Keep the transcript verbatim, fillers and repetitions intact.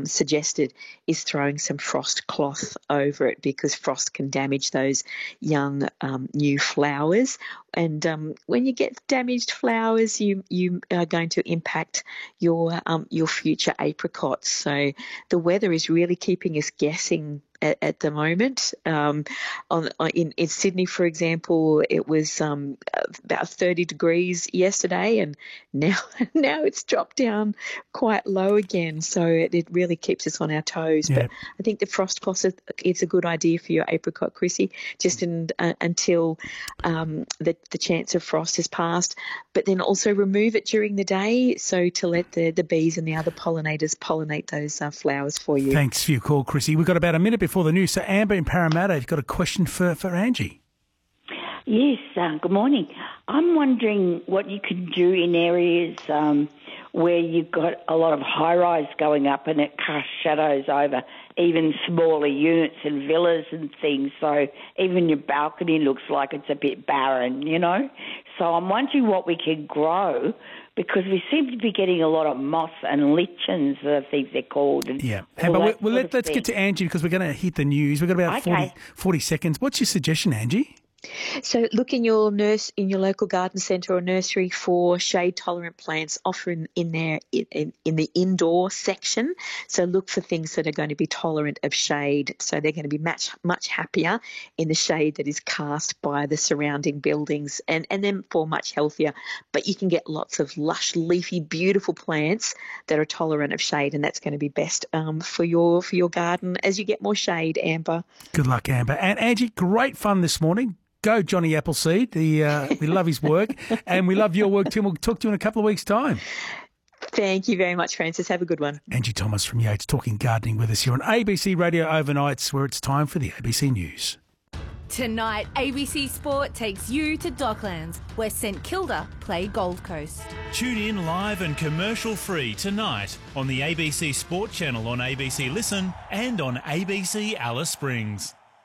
um, suggested is throwing some frost cloth over it, because frost can damage those young um, new flowers. And um, when you get damaged flowers, you you are going to impact your um, your future apricots. So the weather is really keeping us guessing at, at the moment. Um, on, in, in Sydney, for example, it was um, about thirty degrees yesterday, and now now it's dropped down quite low again. So it, it really keeps us on our toes. Yeah. But I think the frost cloth is, is a good idea for your apricot, Chrissy, just in, uh, until um, the, the chance of frost has passed. But then also remove it during the day, so to let the, the bees and the other pollinators pollinate those uh, flowers for you. Thanks for your call, Chrissy. We've got about a minute before the news. So Amber in Parramatta, you've got a question for, for Angie. Yes, uh, good morning. I'm wondering what you could do in areas um, where you've got a lot of high-rise going up and it casts shadows over even smaller units and villas and things, so even your balcony looks like it's a bit barren, you know. So I'm wondering what we can grow, because we seem to be getting a lot of moss and lichens, I think they're called. And yeah, Amber, well, well let, let's thing. get to Angie, because we're going to hit the news. We've got about okay. forty, forty seconds. What's your suggestion, Angie? So look in your nurse in your local garden centre or nursery for shade tolerant plants, often in there in, in the indoor section. So look for things that are going to be tolerant of shade. So they're going to be much much happier in the shade that is cast by the surrounding buildings, and and then for much healthier. But you can get lots of lush, leafy, beautiful plants that are tolerant of shade, and that's going to be best um, for your for your garden as you get more shade. Amber. Good luck, Amber. And Angie, great fun this morning. Go Johnny Appleseed. The, uh, we love his work and we love your work too. We'll talk to you in a couple of weeks' time. Thank you very much, Francis. Have a good one. Angie Thomas from Yates talking gardening with us here on A B C Radio Overnights, where it's time for the A B C News. Tonight, A B C Sport takes you to Docklands, where St Kilda play Gold Coast. Tune in live and commercial-free tonight on the A B C Sport channel on A B C Listen and on A B C Alice Springs.